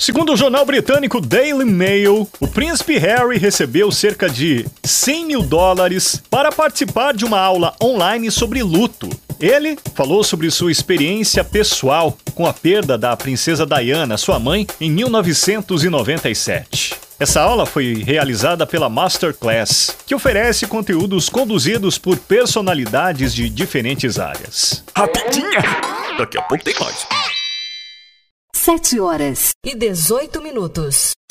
Segundo o jornal britânico Daily Mail, o príncipe Harry recebeu cerca de $100 mil para participar de uma aula online sobre luto. Ele falou sobre sua experiência pessoal com a perda da princesa Diana, sua mãe, em 1997. Essa aula foi realizada pela Masterclass, que oferece conteúdos conduzidos por personalidades de diferentes áreas. Rapidinha! Daqui a pouco tem mais. 7h18.